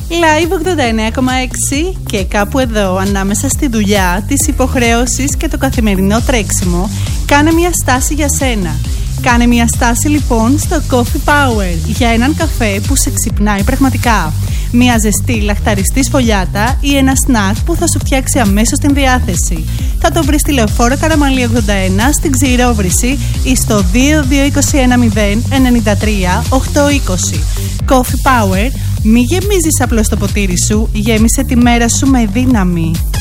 Live 89,6 και κάπου εδώ, ανάμεσα στη δουλειά, τις υποχρεώσεις και το καθημερινό τρέξιμο, κάνε μια στάση για σένα. Κάνε μια στάση λοιπόν στο Coffee Power για έναν καφέ που σε ξυπνάει πραγματικά. Μια ζεστή λαχταριστή σφολιάτα ή ένα σνακ που θα σου φτιάξει αμέσως την διάθεση. Θα το βρεις στη Λεωφόρο Καραμαλή 81 στην Ξηρόβρηση ή στο 2221 093 820. Coffee Power, μη γεμίζεις απλώς το ποτήρι σου, γέμισε τη μέρα σου με δύναμη.